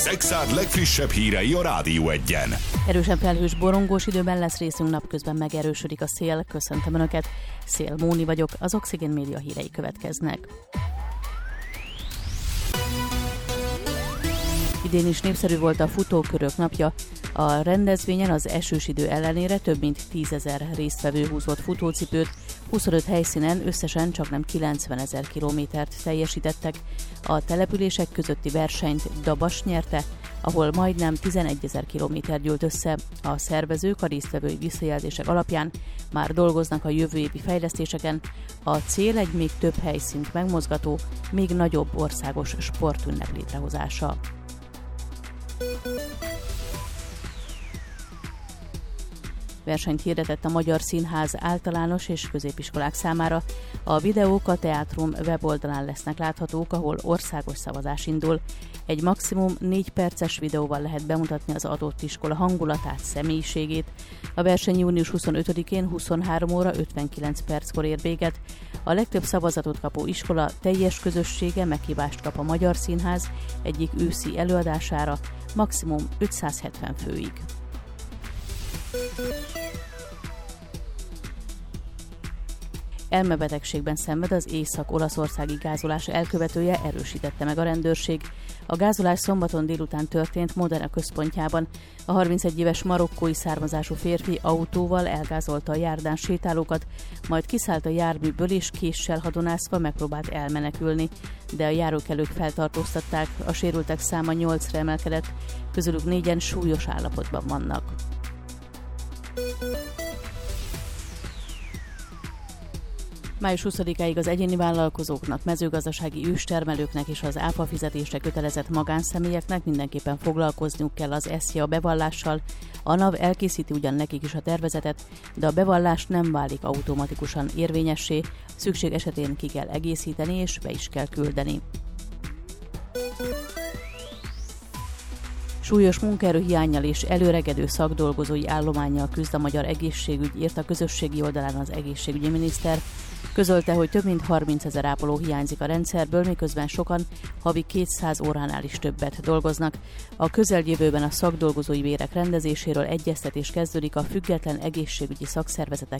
Szekszárd legfrissebb hírei a Rádió Egyen. Erősen felhős, borongós időben lesz részünk, napközben megerősödik a szél. Köszöntöm Önöket, Szél Móni vagyok, az Oxigén Média hírei következnek. Idén is népszerű volt a futókörök napja. A rendezvényen az esős idő ellenére több mint 10 000 résztvevő húzott futócipőt, 25 helyszínen összesen csaknem 90 000 kilométert teljesítettek. A települések közötti versenyt Dabas nyerte, ahol majdnem 11 000 kilométer gyűlt össze. A szervezők a résztvevői visszajelzések alapján már dolgoznak a jövő évi fejlesztéseken. A cél egy még több helyszínt megmozgató, még nagyobb országos sportünnep létrehozása. Versenyt hirdetett a Magyar Színház általános és középiskolák számára. A videók a Teátrum weboldalán lesznek láthatók, ahol országos szavazás indul. Egy maximum 4 perces videóval lehet bemutatni az adott iskola hangulatát, személyiségét. A verseny június 25-én 23 óra 59 perckor ér véget. A legtöbb szavazatot kapó iskola teljes közössége meghívást kap a Magyar Színház egyik őszi előadására, maximum 570 főig. Elmebetegségben szenved az észak-olaszországi gázolás elkövetője, erősítette meg a rendőrség. A gázolás szombaton délután történt Modena központjában. A 31 éves marokkói származású férfi autóval elgázolta a járdán sétálókat, majd kiszállt a járműből és késsel hadonászva megpróbált elmenekülni, de a járókelők feltartóztatták, a sérültek száma 8-ra emelkedett, közülük 4-en súlyos állapotban vannak. Május 20-áig az egyéni vállalkozóknak, mezőgazdasági őstermelőknek és az áfa fizetésre kötelezett magánszemélyeknek mindenképpen foglalkozniuk kell az SZIA bevallással. A NAV elkészíti ugyan nekik is a tervezetet, de a bevallás nem válik automatikusan érvényessé, szükség esetén ki kell egészíteni és be is kell küldeni. Súlyos munkaerőhiánnyal és előregedő szakdolgozói állománnyal küzd a magyar egészségügy, írt a közösségi oldalán az egészségügyi miniszter. Közölte, hogy több mint 30 000 ápoló hiányzik a rendszerből, miközben sokan havi 200 óránál is többet dolgoznak. A közeljövőben a szakdolgozói bérek rendezéséről egyeztetés kezdődik a független egészségügyi szakszervezetek